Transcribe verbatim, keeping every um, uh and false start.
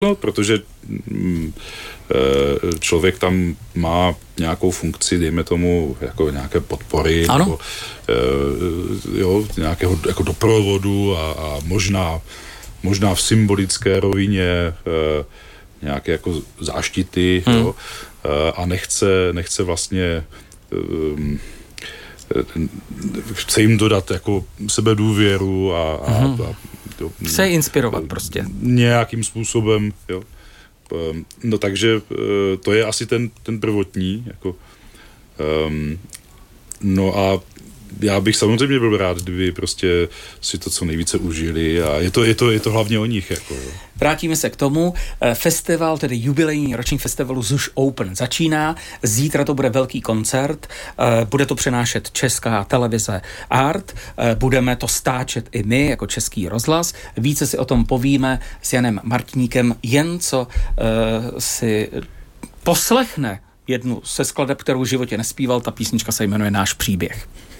No, protože mm, člověk tam má nějakou funkci, dejme tomu, jako nějaké podpory, ano. nebo jo, nějakého jako doprovodu a, a možná, možná v symbolické rovině nějaké jako záštity, hmm. jo, a nechce, nechce vlastně chce jim dodat jako sebedůvěru a, a, hmm. a jo, chce inspirovat prostě. Nějakým způsobem, jo. No takže to je asi ten, ten prvotní, jako, um, no a já bych samozřejmě byl rád, kdyby prostě si to co nejvíce užili a je to, je to, je to hlavně o nich. Jako, jo. Vrátíme se k tomu. Festival, tedy jubilejní ročník festivalu Zuš Open začíná. Zítra to bude velký koncert. Bude to přenášet Česká televize Art. Budeme to stáčet i my, jako Český rozhlas. Více si o tom povíme s Janem Martníkem, jen co uh, si poslechne jednu ze skladeb, kterou v životě nespíval. Ta písnička se jmenuje Náš příběh.